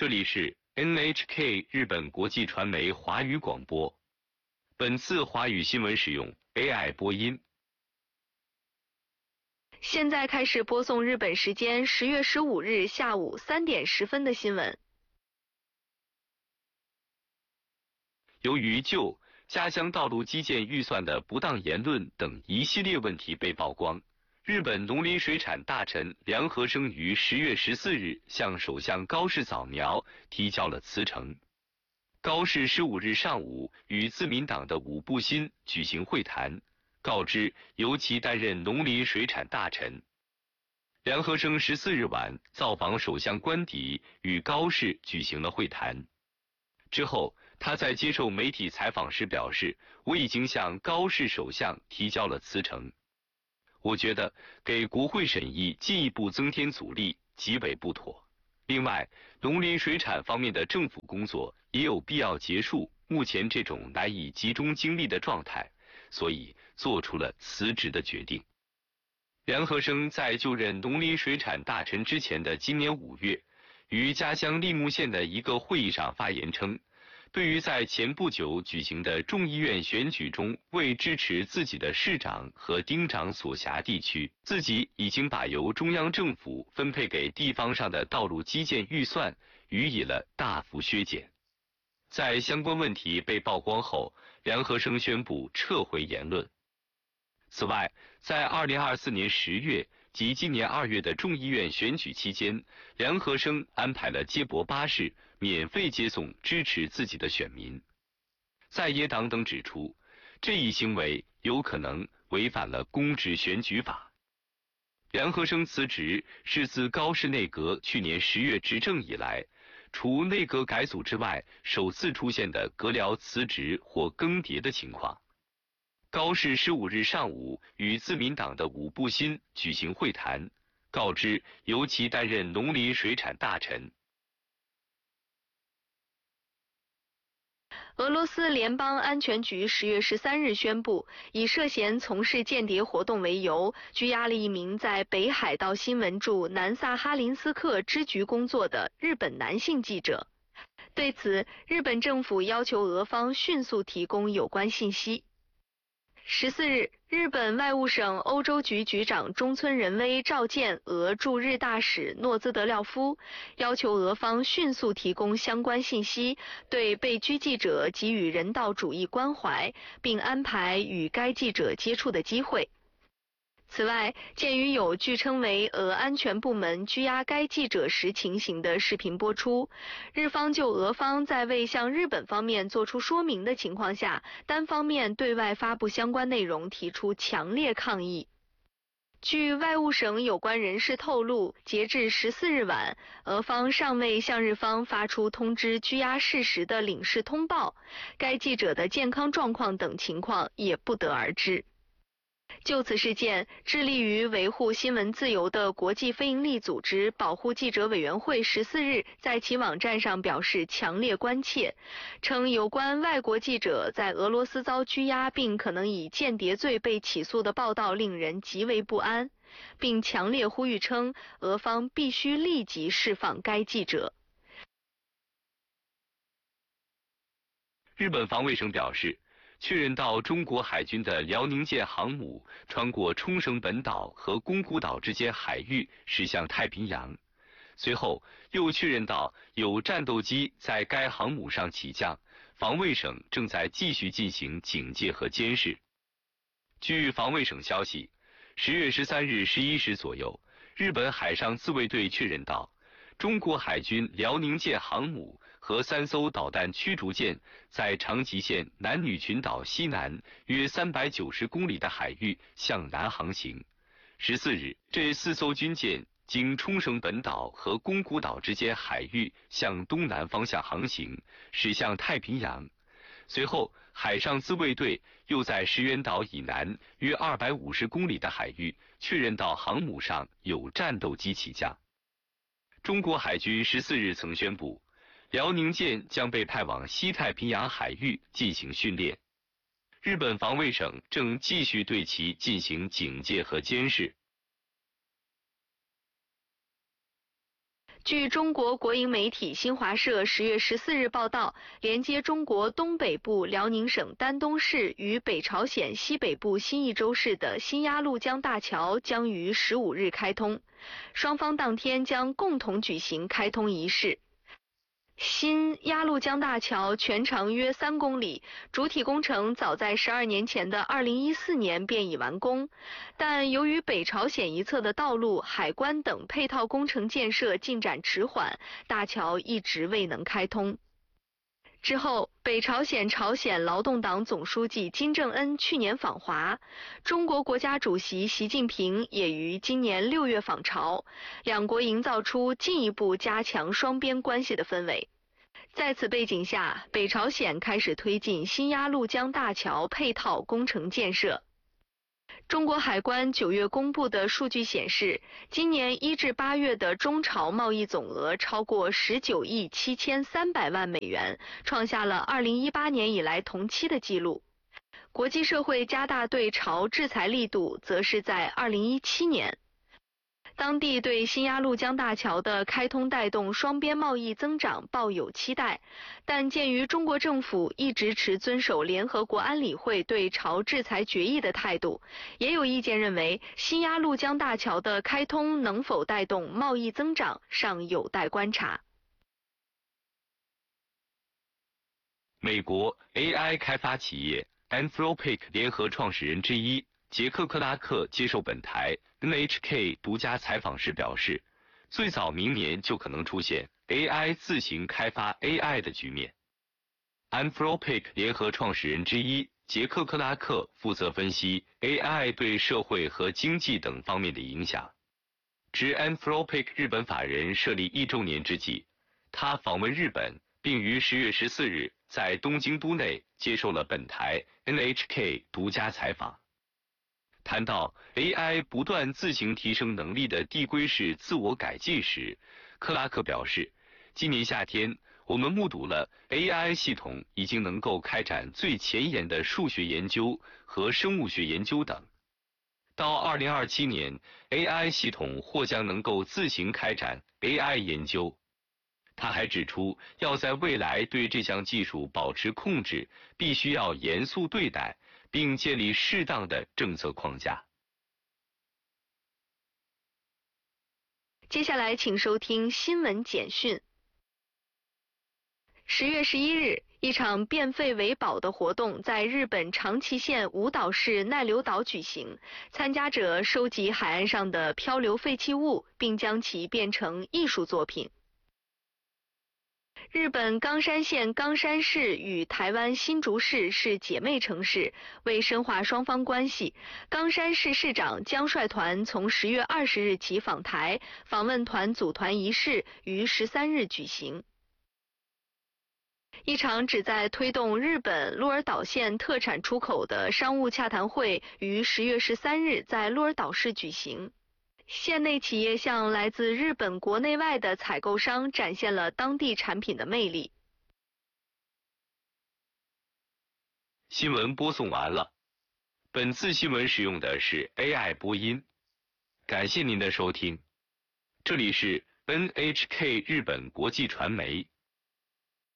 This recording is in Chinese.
这里是 NHK 日本国际传媒华语广播。本次华语新闻使用 AI 播音。 现在开始播送日本时间10月15日下午3点10分的新闻。 由于就家乡道路基建预算的不当言论等一系列问题被曝光，日本农林水产大臣梁和生于10月14日向首相高市早苗提交了辞呈。高市15日上午与自民党的武部新举行会谈，告知由其担任农林水产大臣。梁和生14日晚造访首相官邸，与高市举行了会谈。之后，他在接受媒体采访时表示，我已经向高市首相提交了辞呈。我觉得给国会审议进一步增添阻力极为不妥。另外，农林水产方面的政府工作也有必要结束目前这种难以集中精力的状态，所以做出了辞职的决定。梁和生在就任农林水产大臣之前的今年5月，于家乡利木县的一个会议上发言称，对于在前不久举行的众议院选举中为支持自己的市长和町长所辖地区，自己已经把由中央政府分配给地方上的道路基建预算予以了大幅削减。在相关问题被曝光后，梁和生宣布撤回言论。此外，在2024年10月及今年2月的众议院选举期间，梁和生安排了接驳巴士免费接送支持自己的选民。在野党等指出，这一行为有可能违反了公职选举法。梁和生辞职是自高市内阁去年10月执政以来，除内阁改组之外，首次出现的阁僚辞职或更迭的情况。高市15日上午与自民党的武部新举行会谈，告知由其担任农林水产大臣。 俄罗斯联邦安全局10月13日宣布，以涉嫌从事间谍活动为由，拘押了一名在北海道新闻驻南萨哈林斯克支局工作的日本男性记者。对此，日本政府要求俄方迅速提供有关信息。14日，日本外务省欧洲局局长中村仁威召见俄驻日大使诺兹德廖夫，要求俄方迅速提供相关信息，对被拘记者给予人道主义关怀，并安排与该记者接触的机会。此外，鉴于有据称为俄安全部门拘押该记者时情形的视频播出，日方就俄方在未向日本方面作出说明的情况下，单方面对外发布相关内容提出强烈抗议。据外务省有关人士透露，截至14日晚，俄方尚未向日方发出通知拘押事实的领事通报，该记者的健康状况等情况也不得而知。就此事件，致力于维护新闻自由的国际非营利组织保护记者委员会14日在其网站上表示强烈关切，称有关外国记者在俄罗斯遭拘押并可能以间谍罪被起诉的报道令人极为不安，并强烈呼吁称俄方必须立即释放该记者。 日本防卫省表示，确认到中国海军的辽宁舰航母穿过冲绳本岛和宫古岛之间海域驶向太平洋，随后又确认到有战斗机在该航母上起降，防卫省正在继续进行警戒和监视。据防卫省消息，10月13日11时左右，日本海上自卫队确认到，中国海军辽宁舰航母和3艘导弹驱逐舰在长崎县男女群岛西南约390公里的海域向南航行。14日，这4艘军舰经冲绳本岛和宫古岛之间海域向东南方向航行，驶向太平洋。随后，海上自卫队又在石垣岛以南约250公里的海域确认到航母上有战斗机起降。中国海军14日曾宣布，辽宁舰将被派往西太平洋海域进行训练。日本防卫省正继续对其进行警戒和监视。 据中国国营媒体新华社10月14日报道，连接中国东北部辽宁省丹东市与北朝鲜西北部新义州市的新鸭绿江大桥将于15日开通，双方当天将共同举行开通仪式。新鸭绿江大桥全长约3公里，主体工程早在12年前的2014年便已完工，但由于北朝鲜一侧的道路、海关等配套工程建设进展迟缓，大桥一直未能开通。之后，北朝鲜朝鲜劳动党总书记金正恩去年访华，中国国家主席习近平也于今年6月访朝，两国营造出进一步加强双边关系的氛围。在此背景下，北朝鲜开始推进新鸭绿江大桥配套工程建设。中国海关9月公布的数据显示，今年1至8月的中朝贸易总额超过19亿7300万美元，创下了2018年以来同期的纪录。国际社会加大对朝制裁力度，则是在2017年。当地对新鸭绿江大桥的开通带动双边贸易增长抱有期待，但鉴于中国政府一直持遵守联合国安理会对朝制裁决议的态度，也有意见认为新鸭绿江大桥的开通能否带动贸易增长尚有待观察。 美国 AI 开发企业 Anthropic 联合创始人之一杰克·克拉克接受本台 NHK 独家采访时表示，最早明年就可能出现 AI 自行开发 AI 的局面。Anthropic 联合创始人之一杰克·克拉克负责分析 AI 对社会和经济等方面的影响。值 Anthropic 日本法人设立1周年之际，他访问日本，并于10月14日在东京都内接受了本台 NHK 独家采访。谈到 AI 不断自行提升能力的递归式自我改进时，克拉克表示，今年夏天我们目睹了 AI 系统已经能够开展最前沿的数学研究和生物学研究等。到2027年 ，AI 系统或将能够自行开展 AI 研究。他还指出，要在未来对这项技术保持控制，必须要严肃对待，并建立适当的政策框架。 接下来请收听新闻简讯。10月11日，一场变废为宝的活动在日本长崎县五岛市奈留岛举行，参加者收集海岸上的漂流废弃物，并将其变成艺术作品。日本冈山县冈山市与台湾新竹市是姐妹城市，为深化双方关系，冈山市市长将率团从10月20日起访台，访问团组团仪式于13日举行。一场旨在推动日本鹿儿岛县特产出口的商务洽谈会于10月13日在鹿儿岛市举行。县内企业向来自日本国内外的采购商展现了当地产品的魅力。 新闻播送完了，本次新闻使用的是 AI 播音，感谢您的收听。这里是 NHK 日本国际传媒。